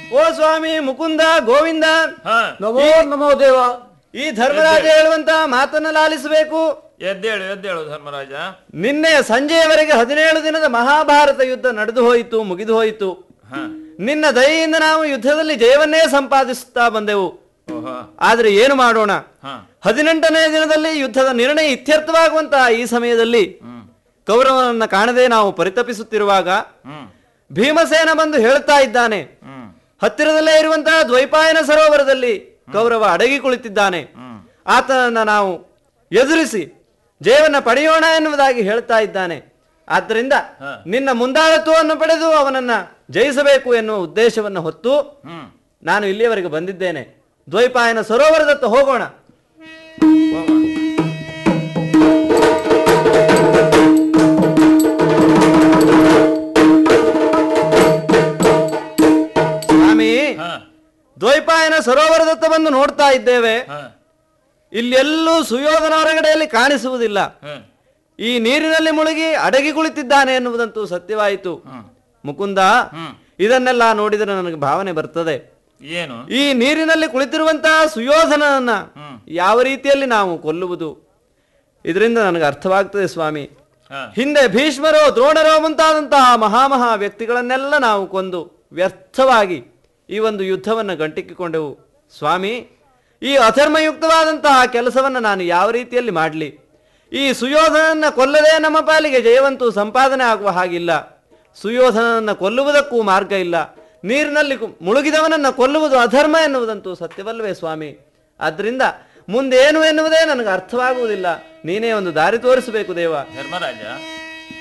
ಓ ಸ್ವಾಮಿ ಮುಕುಂದ ಗೋವಿಂದ, ನಮೋ ನಮೋ ದೇವ. ಈ ಧರ್ಮರಾಜ ಹೇಳುವಂತಹ ಮಾತನ್ನ ಲಾಲಿಸಬೇಕು. ಎದ್ದೇಳು ಎದ್ದೇಳು ಧರ್ಮರಾಜ. ನಿನ್ನೆ ಸಂಜೆಯವರೆಗೆ 17 ದಿನದ ಮಹಾಭಾರತ ಯುದ್ಧ ನಡೆದು ಹೋಯಿತು, ಮುಗಿದು ಹೋಯಿತು. ನಿನ್ನ ದಯೆಯಿಂದ ನಾವು ಯುದ್ಧದಲ್ಲಿ ಜಯವನ್ನೇ ಸಂಪಾದಿಸುತ್ತಾ ಬಂದೆವು. ಆದ್ರೆ ಏನು ಮಾಡೋಣ, 18ನೇ ದಿನದಲ್ಲಿ ಯುದ್ಧದ ನಿರ್ಣಯ ಇತ್ಯರ್ಥವಾಗುವಂತಹ ಈ ಸಮಯದಲ್ಲಿ ಕೌರವನನ್ನ ಕಾಣದೆ ನಾವು ಪರಿತಪಿಸುತ್ತಿರುವಾಗ ಭೀಮಸೇನ ಬಂದು ಹೇಳ್ತಾ ಇದ್ದಾನೆ, ಹತ್ತಿರದಲ್ಲೇ ಇರುವಂತಹ ದ್ವೈಪಾಯನ ಸರೋವರದಲ್ಲಿ ಕೌರವ ಅಡಗಿ ಕುಳಿತಿದ್ದಾನೆ, ಆತನನ್ನ ನಾವು ಎದುರಿಸಿ ಜಯವನ್ನ ಪಡೆಯೋಣ ಎನ್ನುವುದಾಗಿ ಹೇಳ್ತಾ ಇದ್ದಾನೆ. ಆದ್ದರಿಂದ ನಿನ್ನ ಮುಂದಾಳತ್ವವನ್ನು ಪಡೆದು ಅವನನ್ನ ಜಯಿಸಬೇಕು ಎನ್ನುವ ಉದ್ದೇಶವನ್ನು ಹೊತ್ತು ನಾನು ಇಲ್ಲಿಯವರೆಗೆ ಬಂದಿದ್ದೇನೆ. ದ್ವೈಪಾಯನ ಸರೋವರದತ್ತ ಹೋಗೋಣ. ಸ್ವಾಮಿ, ದ್ವೈಪಾಯನ ಸರೋವರದತ್ತ ಬಂದು ನೋಡ್ತಾ ಇದ್ದೇವೆ. ಇಲ್ಲೆಲ್ಲೂ ಸುಯೋಧನ ಹೊರಗಡೆಯಲ್ಲಿ ಕಾಣಿಸುವುದಿಲ್ಲ. ಈ ನೀರಿನಲ್ಲಿ ಮುಳುಗಿ ಅಡಗಿ ಕುಳಿತಿದ್ದಾನೆ ಎನ್ನುವುದಂತೂ ಸತ್ಯವಾಯಿತು. ಮುಕುಂದ, ಇದನ್ನೆಲ್ಲ ನೋಡಿದರೆ ನನಗೆ ಭಾವನೆ ಬರ್ತದೆ, ಏನು ಈ ನೀರಿನಲ್ಲಿ ಕುಳಿತಿರುವಂತಹ ಸುಯೋಧನನನ್ನ ಯಾವ ರೀತಿಯಲ್ಲಿ ನಾವು ಕೊಲ್ಲುವುದು? ಇದರಿಂದ ನನಗೆ ಅರ್ಥವಾಗ್ತದೆ ಸ್ವಾಮಿ. ಹಿಂದೆ ಭೀಷ್ಮರೋ ದ್ರೋಣರೋ ಮುಂತಾದಂತಹ ಮಹಾಮಹಾ ವ್ಯಕ್ತಿಗಳನ್ನೆಲ್ಲ ನಾವು ಕೊಂದು ವ್ಯರ್ಥವಾಗಿ ಈ ಒಂದು ಯುದ್ಧವನ್ನು ಗಂಟಿಕ್ಕಿಕೊಂಡೆವು. ಸ್ವಾಮಿ, ಈ ಅಧರ್ಮಯುಕ್ತವಾದಂತಹ ಕೆಲಸವನ್ನು ನಾನು ಯಾವ ರೀತಿಯಲ್ಲಿ ಮಾಡಲಿ? ಈ ಸುಯೋಧನನ್ನ ಕೊಲ್ಲದೆ ನಮ್ಮ ಪಾಲಿಗೆ ಜಯವಂತೂ ಸಂಪಾದನೆ ಆಗುವ ಹಾಗಿಲ್ಲ. ಸುಯೋಧನನನ್ನು ಕೊಲ್ಲುವುದಕ್ಕೂ ಮಾರ್ಗ ಇಲ್ಲ. ನೀರಿನಲ್ಲಿ ಮುಳುಗಿದವನನ್ನು ಕೊಲ್ಲುವುದು ಅಧರ್ಮ ಎನ್ನುವುದಂತೂ ಸತ್ಯವಲ್ಲವೇ ಸ್ವಾಮಿ? ಆದ್ದರಿಂದ ಮುಂದೇನು ಎನ್ನುವುದೇ ನನಗೆ ಅರ್ಥವಾಗುವುದಿಲ್ಲ. ನೀನೇ ಒಂದು ದಾರಿ ತೋರಿಸಬೇಕು ದೇವ. ಧರ್ಮರಾಜ,